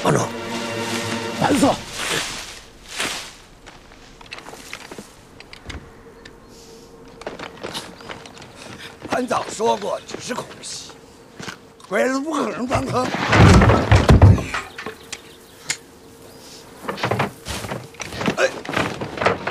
帮主， 蓝色。 俺早说过，只是空袭，鬼子不可能钻坑。